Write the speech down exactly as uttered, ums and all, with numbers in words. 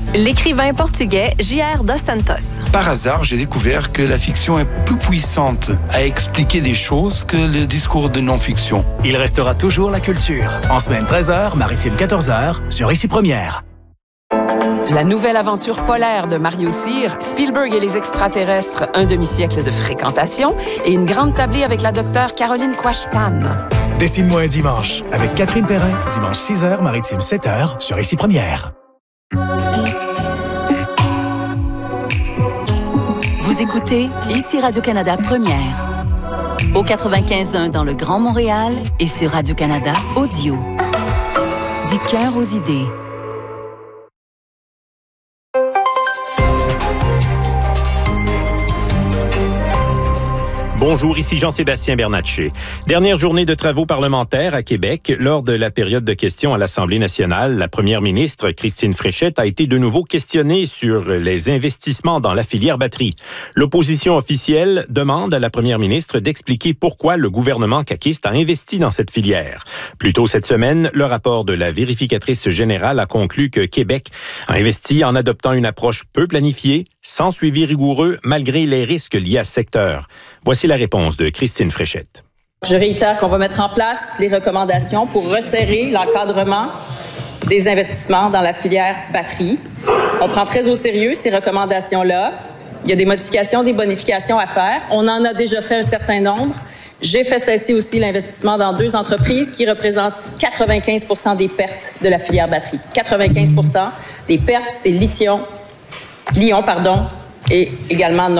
L'écrivain portugais J R dos Santos. Par hasard, j'ai découvert que la fiction est plus puissante à expliquer des choses que le discours de non-fiction. Il restera toujours la culture. En semaine treize heures, maritime quatorze heures, sur Ici Première. La nouvelle aventure polaire de Mario Cyr, Spielberg et les extraterrestres, un demi-siècle de fréquentation et une grande tablée avec la docteure Caroline Quashtan. Dessine-moi un dimanche avec Catherine Perrin, dimanche six heures, maritime sept heures, sur Ici Première. Vous écoutez Ici Radio-Canada Première. Au quatre-vingt-quinze point un dans le Grand Montréal et sur Radio-Canada Audio. Du cœur aux idées. Bonjour, ici Jean-Sébastien Bernatchez. Dernière journée de travaux parlementaires à Québec. Lors de la période de questions à l'Assemblée nationale, la première ministre, Christine Fréchette, a été de nouveau questionnée sur les investissements dans la filière batterie. L'opposition officielle demande à la première ministre d'expliquer pourquoi le gouvernement caquiste a investi dans cette filière. Plus tôt cette semaine, le rapport de la vérificatrice générale a conclu que Québec a investi en adoptant une approche peu planifiée, sans suivi rigoureux, malgré les risques liés à ce secteur. Voici la réponse de Christine Fréchette. Je réitère qu'on va mettre en place les recommandations pour resserrer l'encadrement des investissements dans la filière batterie. On prend très au sérieux ces recommandations-là. Il y a des modifications, des bonifications à faire. On en a déjà fait un certain nombre. J'ai fait cesser aussi l'investissement dans deux entreprises qui représentent quatre-vingt-quinze pour cent des pertes de la filière batterie. quatre-vingt-quinze pour cent des pertes, c'est Lithium, Lion, pardon, et également non.